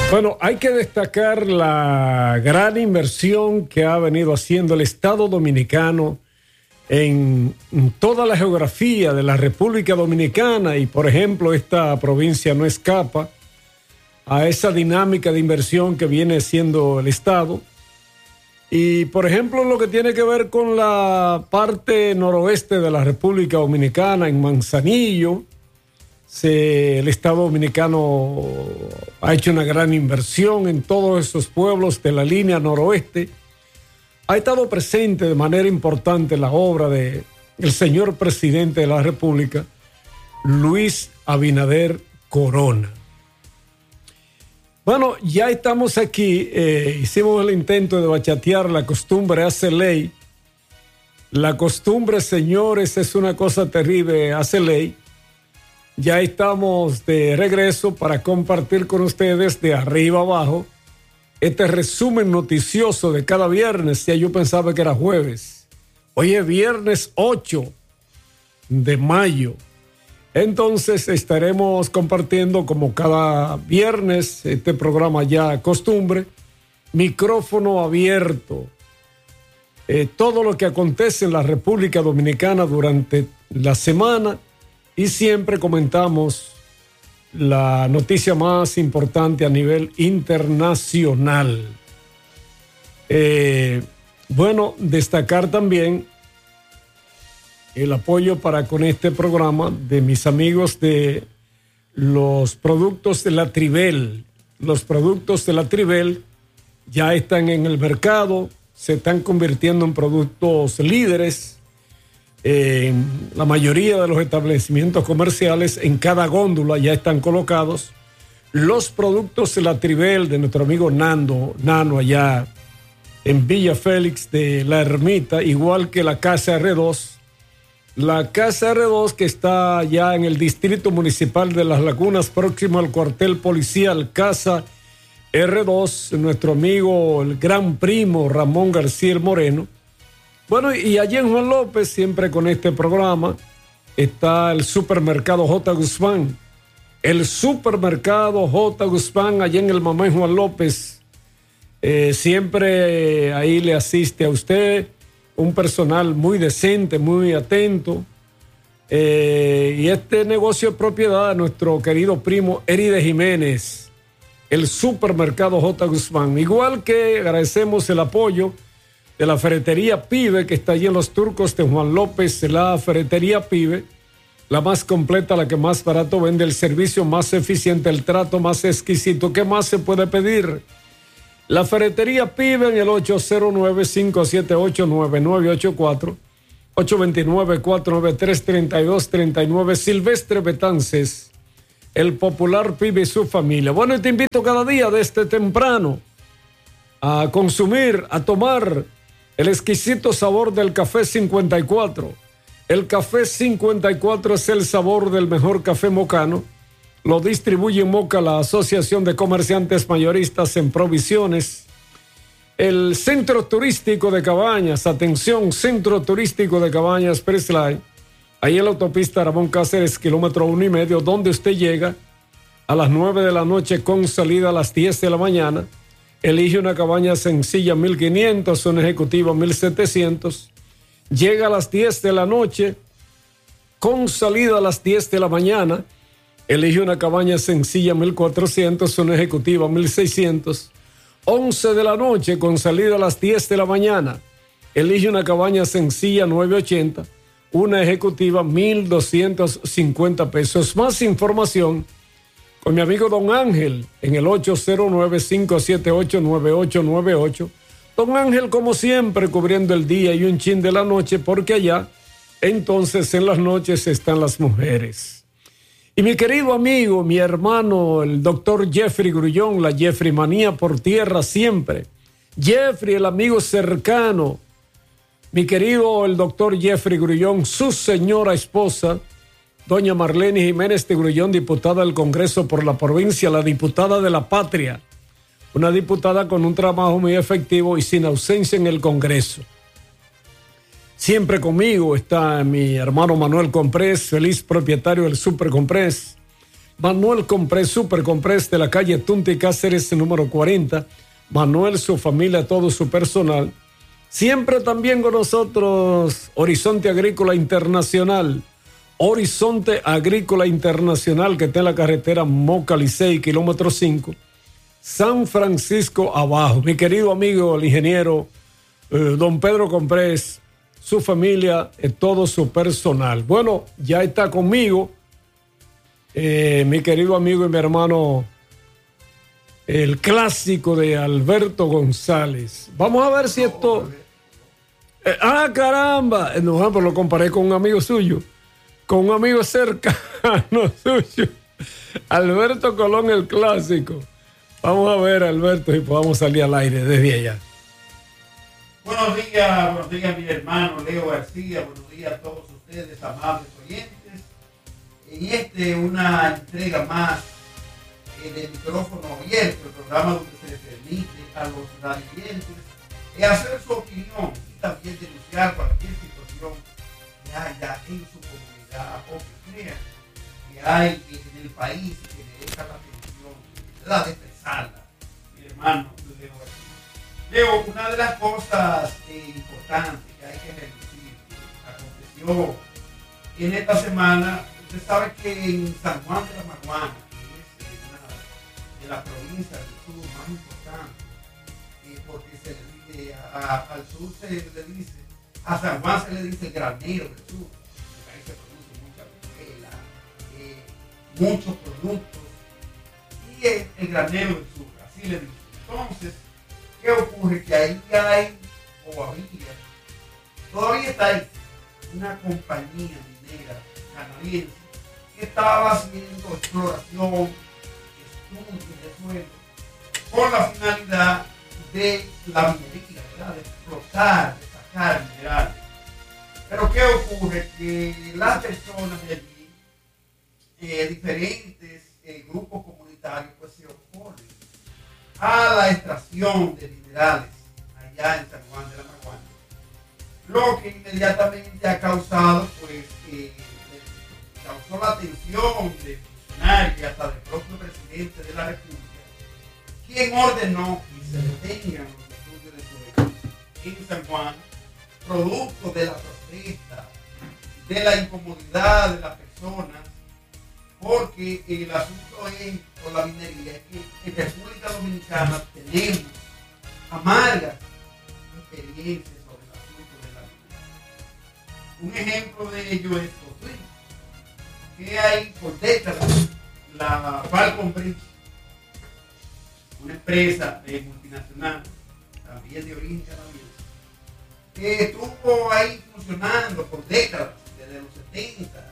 Bueno, hay que destacar la gran inversión que ha venido haciendo el Estado Dominicano en toda la geografía de la República Dominicana, y por ejemplo esta provincia no escapa a esa dinámica de inversión que viene siendo el Estado. Y por ejemplo lo que tiene que ver con la parte noroeste de la República Dominicana, en Manzanillo, el Estado Dominicano ha hecho una gran inversión en todos esos pueblos de la línea noroeste. Ha estado presente de manera importante la obra del señor presidente de la República, Luis Abinader Corona. Bueno, ya estamos aquí. Hicimos el intento de bachatear. La costumbre hace ley. La costumbre, señores, es una cosa terrible, hace ley. Ya estamos de regreso para compartir con ustedes de arriba abajo este resumen noticioso de cada viernes. Ya yo pensaba que era jueves. Hoy es viernes 8 de mayo. Entonces estaremos compartiendo como cada viernes este programa ya costumbre, micrófono abierto. Todo lo que acontece en la República Dominicana durante la semana, y siempre comentamos la noticia más importante a nivel internacional. Bueno, destacar también el apoyo para con este programa de mis amigos de los productos de la Tribel. Los productos de la Tribel ya están en el mercado, se están convirtiendo en productos líderes. La mayoría de los establecimientos comerciales, en cada góndola ya están colocados los productos de la Tribel de nuestro amigo Nano allá en Villa Félix de la Ermita, igual que la Casa R2. La Casa R2 que está ya en el Distrito Municipal de Las Lagunas, próximo al cuartel policial. Casa R2, nuestro amigo, el gran primo Ramón García Moreno. Bueno, y allí en Juan López, siempre con este programa, está el supermercado J. Guzmán. El supermercado J. Guzmán, allí en el Mamén Juan López. Siempre ahí le asiste a usted un personal muy decente, muy atento. Y este negocio es propiedad de nuestro querido primo Eride Jiménez, el supermercado J. Guzmán. Igual que agradecemos el apoyo de la ferretería Pibe, que está allí en Los Turcos de Juan López. La ferretería Pibe, la más completa, la que más barato vende, el servicio más eficiente, el trato más exquisito. ¿Qué más se puede pedir? La ferretería Pibe en el 809-578-9984, 829-493-3239, Silvestre Betances, el popular Pibe y su familia. Bueno, y te invito cada día desde temprano a consumir, a tomar el exquisito sabor del café 54. El café 54 es el sabor del mejor café mocano. Lo distribuye en Moca la Asociación de Comerciantes Mayoristas en Provisiones. El Centro Turístico de Cabañas, atención, Centro Turístico de Cabañas Preslay, ahí en la autopista Ramón Cáceres, kilómetro 1.5, donde usted llega a las 9 de la noche con salida a las 10 de la mañana. Elige una cabaña sencilla 1.500, una ejecutiva 1.700. Llega a las 10 de la noche con salida a las 10 de la mañana. Elige una cabaña sencilla 1.400, una ejecutiva 1.600. 11 de la noche con salida a las 10 de la mañana. Elige una cabaña sencilla 980, una ejecutiva 1.250 pesos. Más información con mi amigo Don Ángel en el 809-578-9898. Don Ángel, como siempre, cubriendo el día y un chin de la noche, porque allá, entonces, en las noches están las mujeres. Y mi querido amigo, mi hermano, el doctor Jeffrey Grullón, la Jeffrey manía por tierra siempre. Jeffrey, el amigo cercano. Mi querido, el doctor Jeffrey Grullón, su señora esposa, doña Marlene Jiménez de Grullón, diputada del Congreso por la provincia, la diputada de la patria. Una diputada con un trabajo muy efectivo y sin ausencia en el Congreso. Siempre conmigo está mi hermano Manuel Comprés, feliz propietario del Super Comprés. Manuel Comprés, Super Comprés de la calle Tunti Cáceres, número 40. Manuel, su familia, todo su personal. Siempre también con nosotros Horizonte Agrícola Internacional. Horizonte Agrícola Internacional, que está en la carretera Moca Licey, kilómetro 5, San Francisco abajo. Mi querido amigo, el ingeniero don Pedro Comprés, su familia, todo su personal. Bueno, ya está conmigo mi querido amigo y mi hermano, el clásico de Alberto González. Vamos a ver si esto... caramba, no, pues lo comparé con un amigo suyo, con un amigo cercano suyo, Alberto Colón, el clásico. Vamos a ver, Alberto, si podamos salir al aire desde allá. Buenos días, mi hermano Leo García. Buenos días a todos ustedes, amables oyentes. En una entrega más de micrófono abierto, el programa donde se le permite a los radioyentes hacer su opinión y también denunciar cualquier situación que haya en su comunidad o que crean que hay en el país y que merezca la atención, la de expresarla. Mi hermano Leo García. Leo, una de las cosas importantes que hay que reducir aconteció en esta semana. Usted sabe que en San Juan de la Maguana, que es una de las provincias del sur más importantes, porque se le dice al sur se le dice, a San Juan se le dice el granero del sur, porque ahí se produce mucha tela, muchos productos, y es el granero del sur, así le dicen. Entonces, ¿qué ocurre? Que ahí hay, o había, todavía está ahí, una compañía minera canadiense que estaba haciendo exploración, estudios de suelo, con la finalidad de la minería, ¿verdad? De explotar, de sacar minerales. Pero ¿qué ocurre? Que las personas de allí, diferentes grupos comunitarios, pues se oponen a la extracción de minerales allá en San Juan de la Maguana, lo que inmediatamente ha causado, pues, causó la atención de funcionarios y hasta del propio presidente de la República, quien ordenó que se detengan los estudios de suelo en San Juan, producto de la protesta, de la incomodidad de las personas, porque el asunto es, con la minería, es que en República Dominicana tenemos amargas experiencias sobre el asunto de la minería. Un ejemplo de ello es Cotuí, que hay por décadas la Falcon Bridge, una empresa multinacional, también de origen canadiense, que estuvo ahí funcionando por décadas, desde los 70.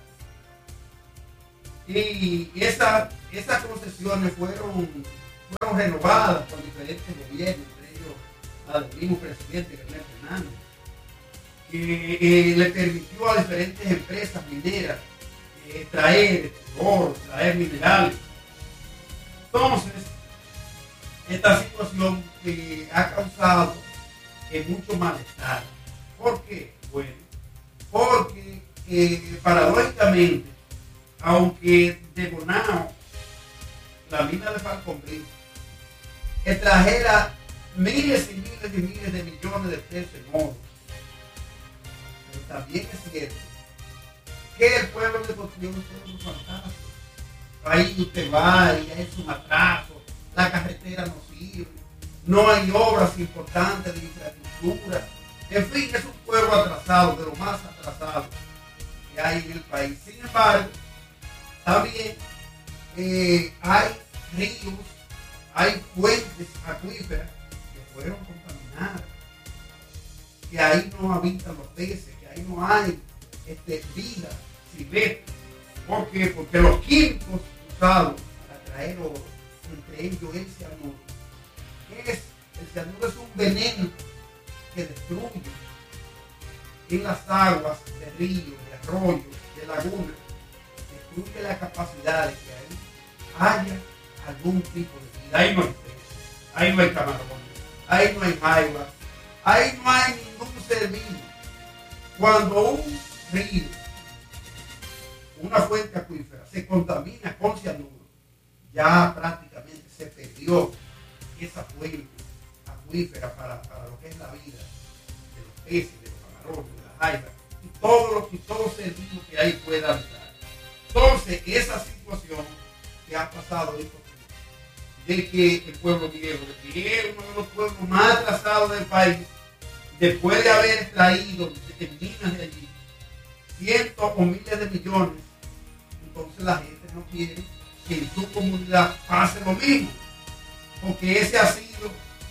Y esas concesiones fueron renovadas por diferentes gobiernos, entre ellos la del mismo presidente Leonel Fernández, que le permitió a diferentes empresas mineras traer oro, traer minerales. Entonces, esta situación ha causado mucho malestar. ¿Por qué? Bueno, porque paradójicamente, aunque de Bonao, la mina de Falcon Bridge, trajera miles y miles y miles de millones de pesos en oro, pero también es cierto que el pueblo de Cotuí es un pueblo fantástico. Ahí usted va y hay un atraso, la carretera no sirve, no hay obras importantes de infraestructura. En fin, es un pueblo atrasado, de lo más atrasado que hay en el país. Sin embargo, también hay ríos, hay fuentes acuíferas que fueron contaminadas, que ahí no habitan los peces, que ahí no hay vida silvestre. ¿Por qué? Porque los químicos usados para traer oro, entre ellos el cianuro, el cianuro es un veneno que destruye en las aguas de ríos, de arroyos, de lagunas, destruye la capacidad de que ahí haya algún tipo de vida. Ahí no hay peces, ahí no hay camarones, ahí no hay jaivas, ahí no hay ningún ser vivo. Cuando un río, una fuente acuífera, se contamina con cianuro, ya prácticamente se perdió esa fuente acuífera para lo que es la vida de los peces, de los camarones, de las jaivas y todo ser vivo que ahí pueda habitar. Entonces, esa situación que ha pasado de que el pueblo griego, de que es uno de los pueblos más atrasados del país, después de haber extraído en minas de allí cientos o miles de millones, entonces la gente no quiere que en su comunidad pase lo mismo, porque ese ha sido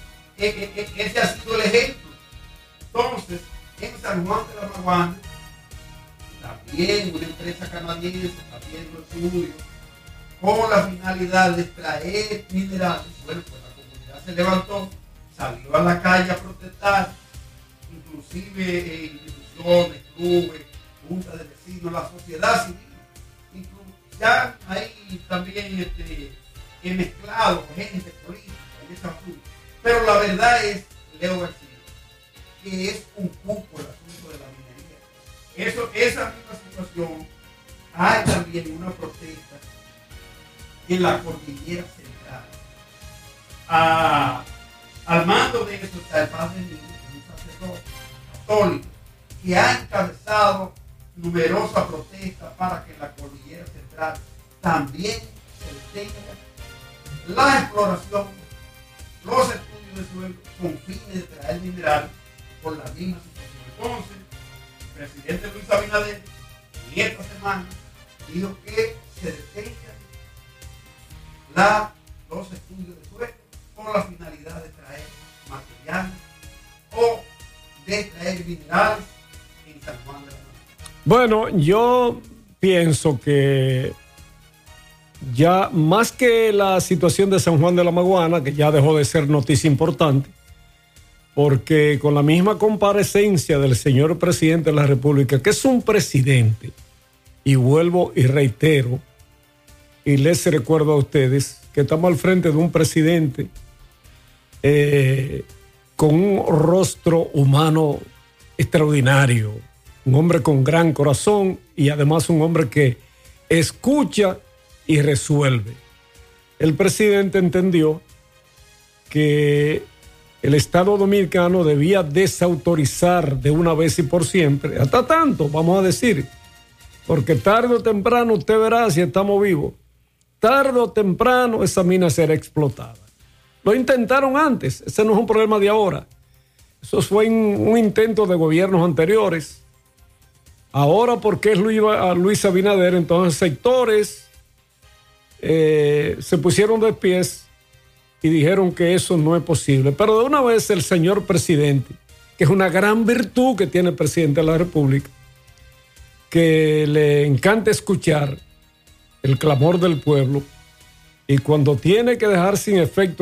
el ejemplo. Entonces, en San Juan de la Maguana, también una empresa canadiense está haciendo el suyo con la finalidad de extraer minerales. Bueno, pues la comunidad se levantó, salió a la calle a protestar, inclusive instituciones, clubes, juntas de vecinos, la sociedad civil, ya hay también mezclado gente política en esa fruta. Pero la verdad es, Leo García, que es un cupo el asunto de la minería. Esa misma situación, hay también una protesta en la cordillera central. Al mando de eso está el padre Niño, un sacerdote católico, que ha encabezado numerosas protestas para que en la cordillera central también se detenga la exploración, los estudios de suelo con fines de traer minerales por la misma situación. Entonces, el presidente Luis Abinader en esta semana dijo que se detengan los estudios de suelo con la finalidad de traer materiales o de traer minerales en San Juan de la Maguana. Bueno, yo pienso que ya más que la situación de San Juan de la Maguana, que ya dejó de ser noticia importante, porque con la misma comparecencia del señor presidente de la República, que es un presidente, y vuelvo y reitero, y les recuerdo a ustedes que estamos al frente de un presidente con un rostro humano extraordinario, un hombre con gran corazón y además un hombre que escucha y resuelve. El presidente entendió que el Estado Dominicano debía desautorizar de una vez y por siempre, hasta tanto, vamos a decir, porque tarde o temprano usted verá si estamos vivos, tarde o temprano esa mina será explotada. Lo intentaron antes, ese no es un problema de ahora. Eso fue un intento de gobiernos anteriores. Ahora, porque es Luis Abinader, entonces sectores se pusieron de pies y dijeron que eso no es posible. Pero de una vez el señor presidente, que es una gran virtud que tiene el presidente de la República, que le encanta escuchar el clamor del pueblo y cuando tiene que dejar sin efecto